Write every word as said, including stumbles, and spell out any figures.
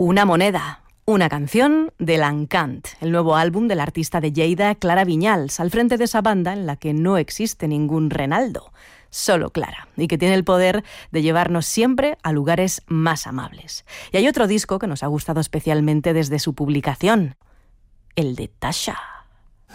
Una moneda, una canción de l'Encant, el nuevo álbum del artista de Lleida, Clara Viñals, al frente de esa banda en la que no existe ningún Renaldo, solo Clara, y que tiene el poder de llevarnos siempre a lugares más amables. Y hay otro disco que nos ha gustado especialmente desde su publicación, el de Tasha.